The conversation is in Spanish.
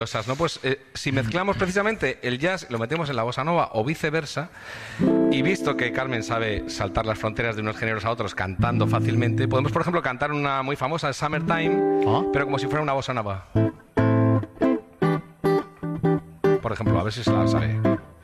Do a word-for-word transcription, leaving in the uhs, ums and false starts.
cosas, ¿no? Pues eh, si mezclamos precisamente el jazz, lo metemos en la bossa nova o viceversa, y visto que Carmen sabe saltar las fronteras de unos géneros a otros cantando fácilmente, podemos, por ejemplo, cantar una muy famosa, Summertime, ¿Ah? pero como si fuera una bossa nova. Por ejemplo, a ver si se la sabe.